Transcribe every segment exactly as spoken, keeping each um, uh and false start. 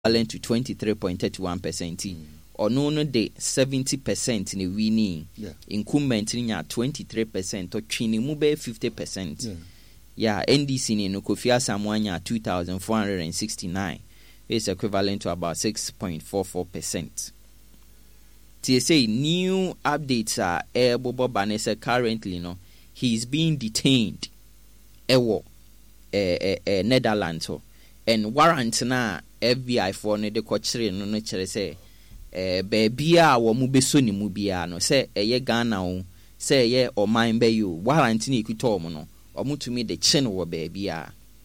to twenty-three point three one percent. Or no no de seventy percent in winning. Yeah. Incumbent in ya twenty-three percent or chini mube fifty percent. Yeah. Yeah, N D C in Kofi Asamoah two thousand four hundred sixty-nine is equivalent to about six point four four percent. T S A new updates are Air Bobo Banese currently no he's being detained ewo eh eh eh Netherlands and warrant na F B I for ne de kwachire no no kire say eh baby a wo mu beso ni mu bia no say eye Ghana o say eye oman be you warrant ni ekuto mo no omutumi de chin wo baby a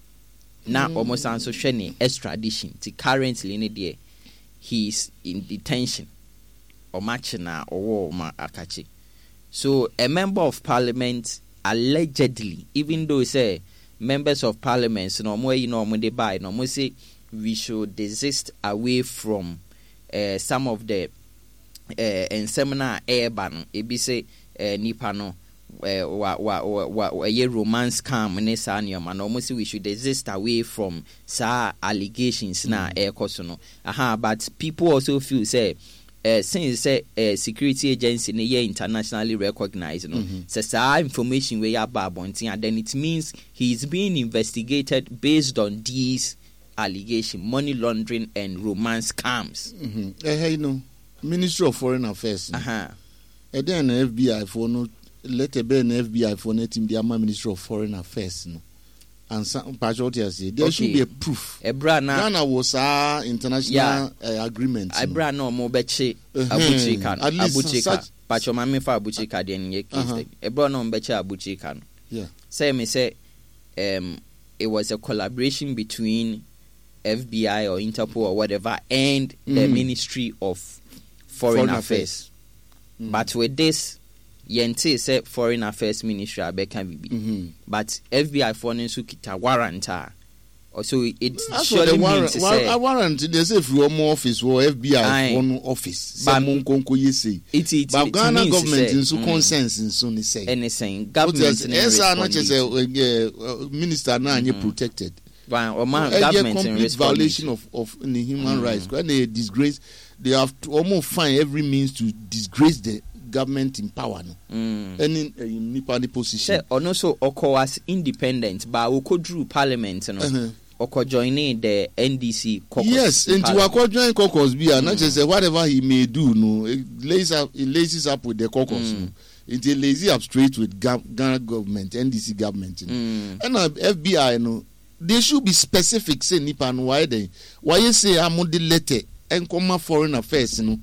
na mm. almost so hwe ne extradition ti currently ne de he's in detention or matching or ma akachi. So a member of parliament allegedly, even though say members of parliament no more you know when they buy no more say we should desist away from uh, some of the uh, and seminar airban it be say uh, nipa no uh, wa wa wa wa ye romance scam ne sa nyoma no more say we should desist away from sa allegations mm. na air koso no aha but people also feel say Uh, since say uh, security agency ne ye internationally recognized no mm-hmm. so sa information we ya ba bontin and then it means he is being investigated based on these allegations, money laundering and romance scams. Mhm eh hey no Ministry of Foreign Affairs aha e den F B I for no let be an F B I for net in the Ministry of Foreign Affairs no and some patriots say there okay. should be a proof. Ebra na Ghana was our international yeah. uh, agreement. Ebra no mo beche abuchika abuchika pacho mame fa abuchika de nye case. Ebra no mo beche abuchika no. Yeah. Say me say um it was a collaboration between F B I or Interpol or whatever and mm. the Ministry of Foreign, Foreign Affairs. Affairs. Mm. But with this Yente say Foreign Affairs Ministry abeka bibi mm-hmm. but F B I for nso kita warrant also it surely means to say a warrant they say from office or F B I for office but monkonko yesi it it but Ghana government nso mm, consensus nso ni say anything government yes not just a minister na anye protected by or man government in complete violation of of the human mm. rights when they disgrace they have to almost find every means to disgrace the government in power no mm. any uh, in nipa position or no so oko as independent but we could through parliament no uh-huh. oko joining the N D C caucus yes into oko join caucus be and not just whatever he may do no it lays up it lays up with the caucus mm. no it lays up straight with Ghana government N D C government no? mm. and uh, F B I no they should be specific say nipa no why they why you say am the letter and come foreign affairs no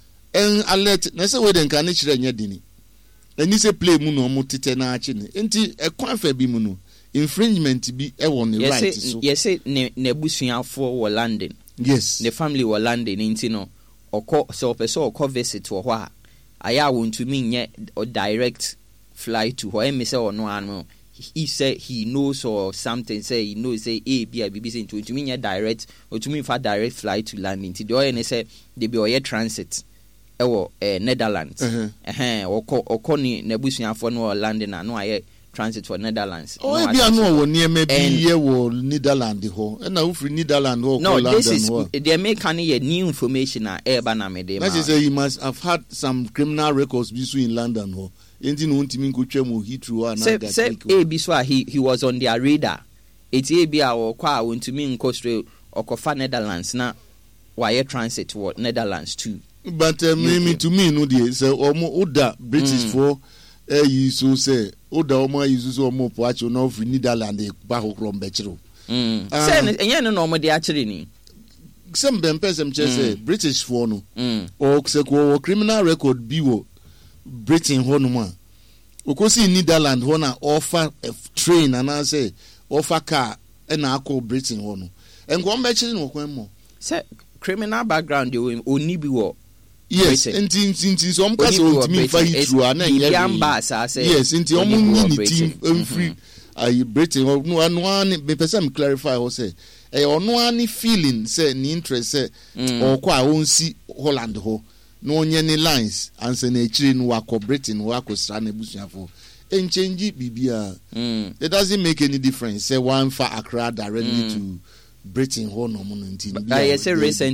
en alert na say we den kan chire nya dini eni say play mu no mo tete na achi ne enti e kwan fa bi mu no infringement bi e won the right so yes say ne nebusuafo wo London yes the family wo London enti no okọ so person okọ visit wo ho a aya wontumi nye direct fly to ho em say ono ano he said he knows or something say he knows say a b b say to me direct or to me for direct flight to London ti the oil say they be oil transit ewo eh, Netherlands eh eh oko oko ni nebusuafo no London na no aye transit for Netherlands oh e bia no wo ne me bi ye wo Netherlands ho na wo free Netherlands ho no this is they make can ye new information na e ba na me dey ma say he must have had some criminal records be in London ho enti no ntimi nkotwa mu hitru ana ga say e bi so he he was on their radar eti e bi a wo kwa wontimi nkostre okofa Netherlands na why transit what Netherlands too. But uh, me to me no dey say omo oda British mm. for eh you so say oda omo you so omo po acho no free Netherlands ba ho krom be chiro. Mm. Uh, say enye no no omo dey achire ni. Some dem person che say British for no. Mm. O say ko criminal record bi wo Britain ho no ma. Okosi Netherlands ho na offer a train and I say offer car e na akọ Britain ho no. Enko be chire no kwan mo. Say criminal background dey oni bi wo. Yes, enti enti some case o timi fa hitru ana yen yes enti omo ni ni team free I Britain no anu ani be person clarify ho say e ono ani feeling say ni interest say o kwa won si Holland ho no onye ni lines anse na echiri no akọ Britain wo akosra na busuafo en change bibia it doesn't make any difference say one for Accra directly mm. to Britain hɔ nom no nti I say recent